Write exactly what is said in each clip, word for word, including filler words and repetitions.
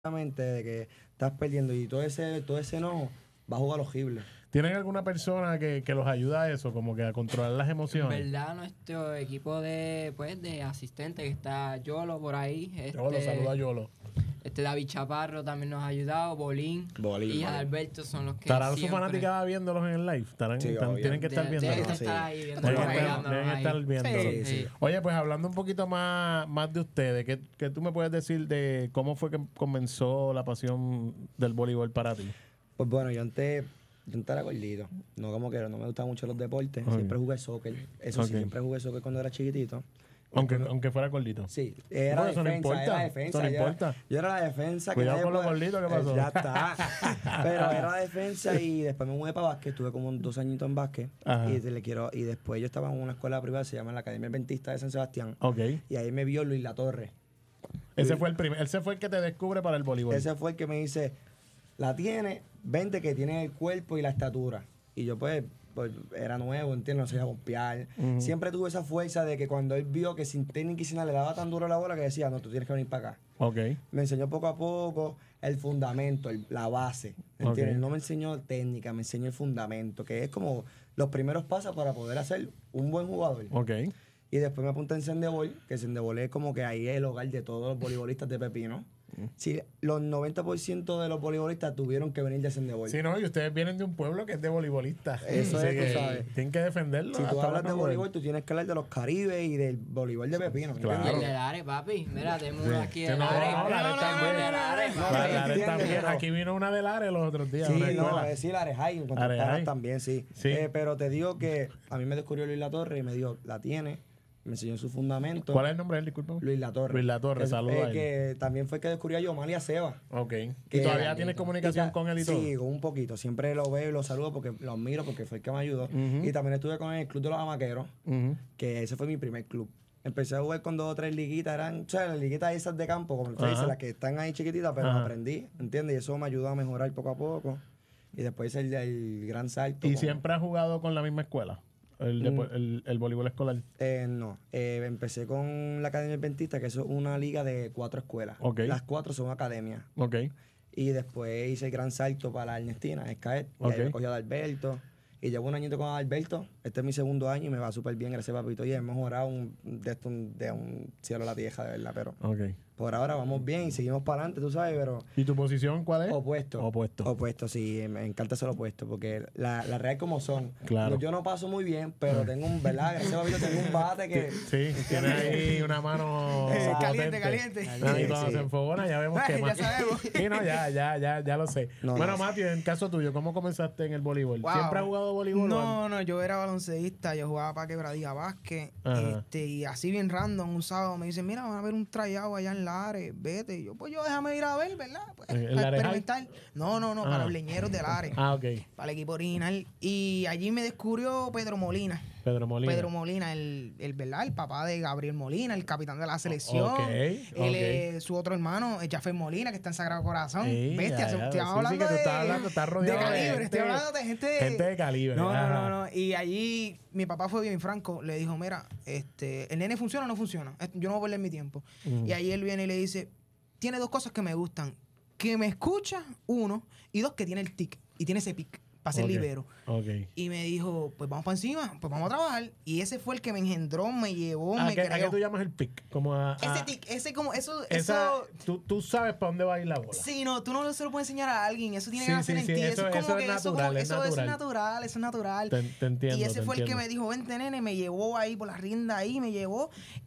de que estás perdiendo y todo ese, todo ese enojo va a jugar horrible. ¿Tienen alguna persona que, que los ayuda a eso, como que a controlar las emociones? En verdad, nuestro equipo de pues de asistentes, que está Yolo por ahí. Este, Yolo, saluda a Yolo. Este David Chaparro también nos ha ayudado, Bolín, Bolín, y Bolín. Alberto son los que ¿Estarán sus siempre- fanáticas viéndolos en el live? ¿Estarán, Sí, están- obvio. tienen que estar de- viéndolos. deben Sí. estar ahí Deben viéndolos, estar, pegándolos deben ahí. estar viéndolos. Sí, sí. Oye, pues hablando un poquito más, más de ustedes, ¿qué, ¿qué tú me puedes decir de cómo fue que comenzó la pasión del voleibol para ti? Pues bueno, yo antes, yo antes era gordito. No como que no me gustaban mucho los deportes. Ok. Siempre jugué soccer. Eso Ok. sí, siempre jugué soccer cuando era chiquitito. Aunque, aunque fuera gordito. Sí, era Bueno, eso no defensa, importa, era defensa. eso no yo, era, importa. yo era la defensa. Cuidado nadie con los puede- gorditos, ¿qué pasó? Eh, ya está. Pero era la defensa y después me mudé para básquet. Estuve como dos añitos en básquet. Ajá. Y, le quiero, y después yo estaba en una escuela privada, se llama la Academia Adventista de San Sebastián. Ok. Y ahí me vio Luis Latorre. Ese fue el primer, ese fue el que te descubre para el voleibol. Ese fue el que me dice, la tiene, vente que tiene el cuerpo y la estatura. Y yo pues, pues era nuevo, ¿entiendes? No sabía golpear. Ujú. Siempre tuve esa fuerza de que cuando él vio que sin técnica y sin nada le daba tan duro la bola que decía, no, tú tienes que venir para acá. Ok. Me enseñó poco a poco el fundamento, el- la base, ¿entiendes? Ok. No me enseñó técnica, me enseñó el fundamento, que es como los primeros pasos para poder hacer un buen jugador. Ok. Y después me apunté en Sendebol, que Sendebol es como que ahí es el hogar de todos los voleibolistas de Pepino. Sí, los noventa por ciento de los voleibolistas tuvieron que venir de Sendebol. Sí, no, y ustedes vienen de un pueblo que es de voleibolistas. Eso Así es, tú que sabes. Tienen que defenderlo. Si tú hasta hablas de más no poder. voleibol, tú tienes que hablar de los Caribes y del voleibol de Pepino. ¿me Claro. Y el entiendes? de Lares, papi. Mira, tenemos Sí. aquí Sí, de no, Lares. no, Lares también. de Lares, No, papi. La- no, la- entiende, también. pero- Aquí vino una de Lares los otros días. Sí, una no, escuela. a decir Arejay, en cuanto a Arejay. panas también, sí. Sí. Eh, pero te digo que a mí me descubrió Luis Latorre y me dijo, la tiene, me enseñó su fundamento. ¿Cuál es el nombre de él? Disculpa. Luis Latorre. Luis Latorre, Que- saludos eh, a él. Que también fue el que descubrió a Yomalia Seba. Ok. Que- ¿Y todavía tienes Y comunicación ta- con él y todo? Sí, con un poquito. Siempre lo veo y lo saludo porque lo admiro porque fue el que me ayudó. Ujú. Y también estuve con el Club de los Amaqueros, Ujú. que ese fue mi primer club. Empecé a jugar con dos o tres liguitas, eran, o sea, las liguitas esas de campo, como usted Ajá. dice, las que están ahí chiquititas, pero Ajá. aprendí, ¿entiendes? Y eso me ayudó a mejorar poco a poco. Y después el, el gran salto. ¿Y con- siempre has jugado con la misma escuela? El, depo- Mm. el, el voleibol escolar. Eh, no, eh, empecé con la Academia Adventista, que eso es una liga de cuatro escuelas. Ok. Las cuatro son academias. Ok. Y después hice el gran salto para la Ernestina, Escaet. Y Ok. ahí me cogí a Adalberto. Y llevo un añito con Adalberto. Este es mi segundo año y me va súper bien, gracias papito. Y he mejorado un, de, esto, un- de un cielo a la tierra, de verdad. Pero Ok. por ahora vamos bien y seguimos para adelante, tú sabes, pero ¿Y tu posición cuál es? opuesto. Opuesto. Opuesto, sí, me encanta ser opuesto, porque la, la real como son. Claro. Yo no paso muy bien, pero tengo un, ¿verdad? Gracias papito, tengo un bate que... Sí, tiene ahí una mano Eh, potente. caliente, caliente. Ah, y cuando Sí. se enfogona ya vemos que Ya más. sabemos. Sí, no, ya, ya, ya, ya lo sé. No, bueno, no. Matthew, en caso tuyo, ¿cómo comenzaste en el voleibol? Wow. ¿Siempre has jugado voleibol? o No, no, yo era baloncestista, yo jugaba para Quebradilla Básquet. Ajá. Este, y así bien random, un sábado me dicen, mira, van a ver un tryout allá en Lares, vete. Y yo, pues yo déjame ir a ver, ¿verdad? Pues, ¿En el para Lares experimentar. No, no, no, Ah. para los leñeros de Lares, Ah, ok. para el equipo original. Y allí me descubrió Pedro Molina. Pedro Molina. Pedro Molina, el, el, ¿verdad? El papá de Gabriel Molina, el capitán de la selección. Ok, Él ok. es su otro hermano, es Jafet Molina, que está en Sagrado Corazón. Sí, Bestia, ya, se- ya. estoy Sí, sí, hablando que tú de, estás hablando, estás rodeado de de calibre, gente- estoy hablando de gente... gente de calibre, No, ajá. no, no, no. Y allí mi papá fue bien franco, le dijo, mira, este, ¿el nene funciona o no funciona? Yo no voy a perder mi tiempo. Mm. Y ahí él viene y le dice, tiene dos cosas que me gustan. Que me escucha, uno, y dos, que tiene el tic. Y tiene ese pic para ser Ok, libero. Ok. Y me dijo, pues vamos para encima, pues vamos a trabajar. Y ese fue el que me engendró, me llevó, ¿A me qué, a creó. qué tú llamas el pick? Como a, a- Ese tic, ese como, eso, esa, eso... tú, tú sabes para dónde va a ir la bola. Sí, no, tú no se lo puedes enseñar a alguien, eso tiene Sí, que nacer sí, en sí, ti, eso- eso, es eso como es que eso, natural, como- es eso natural. es natural, eso es natural. Te, te entiendo. Y ese te fue el que entiendo. me dijo, vente nene, me llevó ahí por la rienda ahí, me llevó.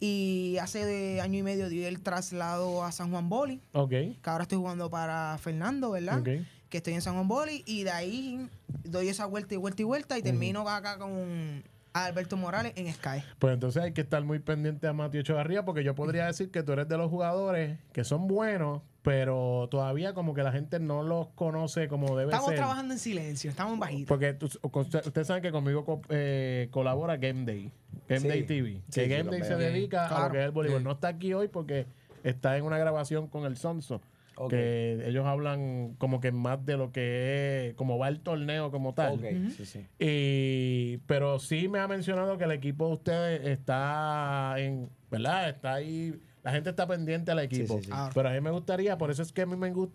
Y hace de año y medio di el traslado a San Juan Boli, Ok. que ahora estoy jugando para Fernando, ¿verdad? Ok. Que estoy en San Juan Boli y de ahí doy esa vuelta y vuelta y vuelta y termino acá con Alberto Morales en Sky. Pues entonces hay que estar muy pendiente a Matthew Echevarría porque yo podría decir que tú eres de los jugadores que son buenos, pero todavía como que la gente no los conoce como debe Estamos ser. trabajando en silencio, estamos en bajito. Porque tú- usted- ustedes saben que conmigo co- eh, colabora Game Day, Game Sí. Day T V. Sí, Que sí, Game lo Day veo. se dedica a Claro. lo que es el voleibol. Sí. No está aquí hoy porque está en una grabación con el Sonso. Ok. Que ellos hablan como que más de lo que es, como va el torneo como tal. Ok, sí, sí. Y, pero sí me ha mencionado que el equipo de ustedes está en, ¿verdad? Está ahí La gente está pendiente al equipo. sí, sí. Ah. Pero a mí me gustaría, por eso es que a mí me gusta